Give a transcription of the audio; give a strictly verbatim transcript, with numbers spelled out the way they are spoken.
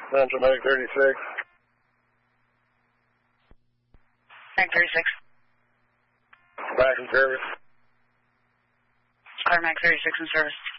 Central Mag thirty-six. Mag thirty-six. Back in service. Car Mag thirty-six in service.